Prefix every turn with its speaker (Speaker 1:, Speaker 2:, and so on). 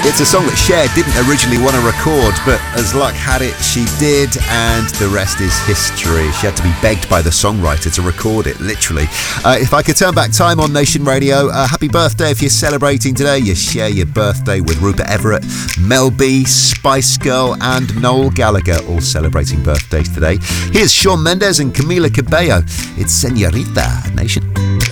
Speaker 1: It's a song that Cher didn't originally want to record, but as luck had it, she did, and the rest is history. She had to be begged by the songwriter to record it, literally. If I could turn back time on Nation Radio, happy birthday if you're celebrating today. You share your birthday with Rupert Everett, Mel B, Spice Girl, and Noel Gallagher, all celebrating birthdays today. Here's Shawn Mendes and Camila Cabello. It's Señorita Nation.